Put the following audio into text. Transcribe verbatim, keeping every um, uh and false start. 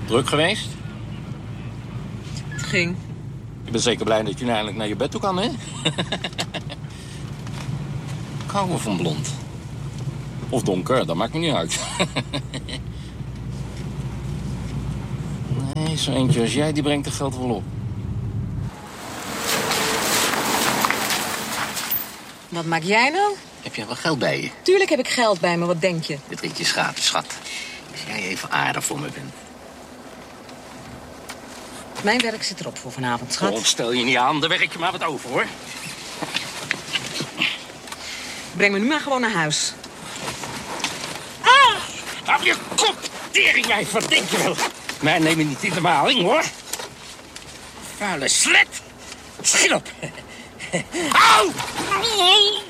Druk geweest? Het ging. Je bent zeker blij dat je nu eindelijk naar je bed toe kan, hè? Ik hou wel van blond. Of donker, dat maakt me niet uit. Nee, zo eentje als jij, die brengt er geld wel op. Wat maak jij nou? Heb jij wel geld bij je? Tuurlijk heb ik geld bij me, wat denk je? Dit ritje is gratis, schat. Als jij even aardig voor me bent. Mijn werk zit erop voor vanavond, schat. Oh, stel je niet aan, daar werk je maar wat over, hoor. Breng me nu maar gewoon naar huis. Ah! Hou je kop, teringwijf, wat denk je wel? Mij neem je niet in de maling, hoor. Vuile slet. Schiet op. Au!